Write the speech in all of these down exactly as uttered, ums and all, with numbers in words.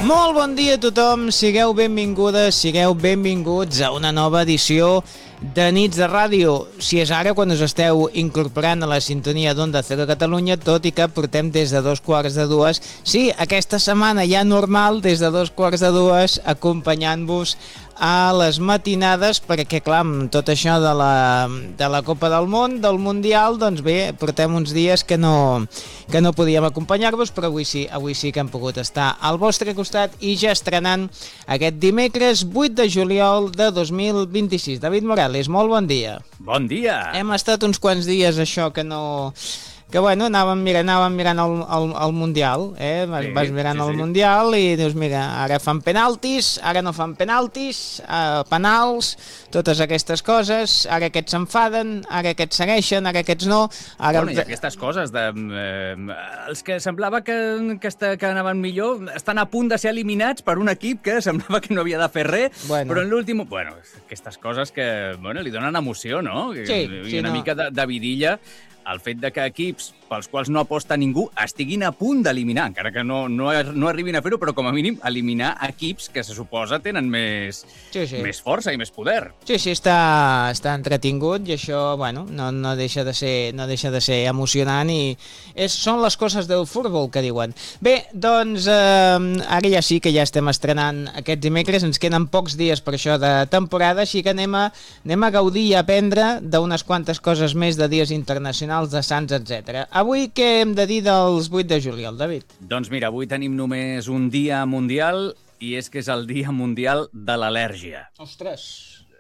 Molt bon dia a tothom, sigueu benvingudes, sigueu benvinguts a una nova edició de Nits de Ràdio. Si és ara quan us esteu incorporant a la sintonia d'Onda Cero Catalunya, tot i que portem des de dos quarts de dues. Sí, aquesta setmana ja normal, des de dos quarts de dues, acompanyant-vos a les matinades, perquè clar, amb tot això de la, de la Copa del Món, del Mundial, doncs bé, portem uns dies que no, que no podíem acompanyar-vos, però avui sí, avui sí que hem pogut estar al vostre costat i ja estrenant aquest dimecres vuit de juliol de dos mil vint-i-sis. David Morales, molt bon dia. Bon dia. Hem estat uns quants dies això que no... que bueno, anàvem mirant, anàvem mirant el, el, el Mundial, eh? Vas, Sí, vas mirant sí, el sí. Mundial i dius, mira, ara fan penaltis, ara no fan penaltis, eh, penals, totes aquestes coses, ara aquests s'enfaden, ara aquests segueixen, ara aquests no... Ara... Bueno, i aquestes coses de... Eh, els que semblava que, que, esta, que anaven millor estan a punt de ser eliminats per un equip que semblava que no havia de fer res, Bueno. però en l'últim... Bueno, aquestes coses que bueno, li donen emoció, no? I, Sí, i sí, una no. mica de, de vidilla el fet de que equips pels quals no aposta ningú estiguin a punt d'eliminar, encara que no, no, no arribin a fer-ho, però com a mínim eliminar equips que se suposa tenen més, Sí, sí. més força i més poder. Sí, sí, està, està entretingut i això, bueno, no, no, deixa de ser, no deixa de ser emocionant i és, són les coses del futbol que diuen. Bé, doncs, eh, ara ja sí que ja estem estrenant aquests dimecres, ens queden pocs dies per això de temporada, així que anem a, anem a gaudir i a aprendre d'unes quantes coses més de dies internacionals, de sants, etcètera. Avui què hem de dir dels vuit de juliol, David? Doncs mira, avui tenim només un dia mundial i és que és el dia mundial de l'al·lèrgia. Ostres!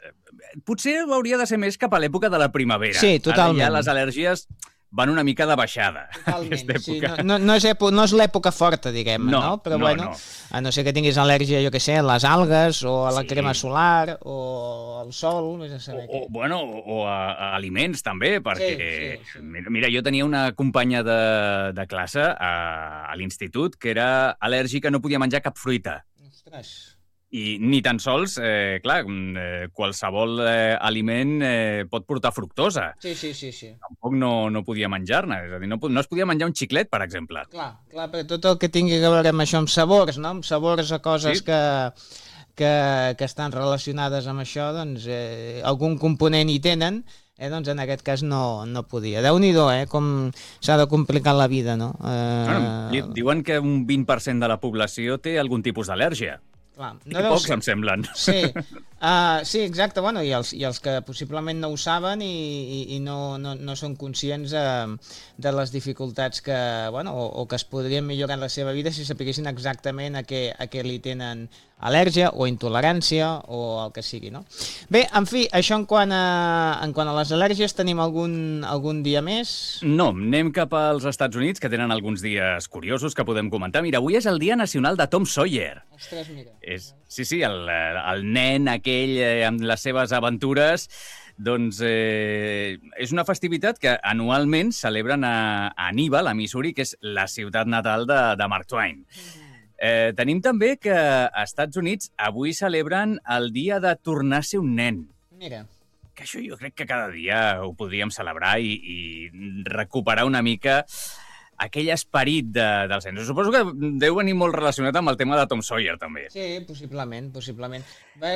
Potser hauria de ser més cap a l'època de la primavera. Sí, totalment. Ara ja les al·lèrgies van una mica de baixada. Totalment, aquesta sí, època. no, no, és època, no és l'època forta, diguem-ne, no, No, Però no, bueno, no. a no ser que tinguis al·lèrgia, jo què sé, a les algues, o a la Sí. crema solar, o al sol, vés a O, saber o, què. bueno, o a, a aliments, també, perquè... Sí, sí, sí. Mira, mira, jo tenia una companya de, de classe a, a l'institut que era al·lèrgica, no podia menjar cap fruita. Ostres. I ni tan sols, eh, clar, mm, eh, qualsevol eh, aliment eh, pot portar fructosa. Sí, sí, sí, sí. Tampoc no, no podia menjar-ne. És a dir, no, po- no es podia menjar un xiclet, per exemple. Clar, clar, perquè tot el que tingui a veure amb això, amb sabors, no? Amb sabors a coses Sí. que, que, que estan relacionades amb això, doncs eh, algun component hi tenen, eh, doncs en aquest cas no, no podia. Déu-n'hi-do, eh, com s'ha de complicar la vida, no? Eh, Bueno, di- diuen que un vint per cent de la població té algun tipus d'al·lèrgia. clar, I no deu pocs ser- em semblen. Sí, uh, sí, exacte, bueno, i els, i els que possiblement no ho saben i, i, i no, no, no són conscients uh, de les dificultats que, bueno, o, o que es podrien millorar en la seva vida si sapiguessin exactament a què, a què li tenen al·lèrgia o intolerància o el que sigui, no? Bé, en fi, això en quant a, en quant a les al·lèrgies, tenim algun, algun dia més? No, anem cap als Estats Units, que tenen alguns dies curiosos que podem comentar. Mira, avui és el Dia Nacional de Tom Sawyer. Ostres, mira. És, sí, sí, el, el nen aquell eh, amb les seves aventures, doncs eh, és una festivitat que anualment celebren a, a Aníbal, a Missouri, que és la ciutat natal de, de Mark Twain. Eh, tenim també que a Estats Units avui celebren el dia de tornar a ser un nen. Mira. Que això jo crec que cada dia ho podríem celebrar i, i recuperar una mica aquell esperit de, dels nens. Suposo que deu venir molt relacionat amb el tema de Tom Sawyer, també. Sí, possiblement, possiblement.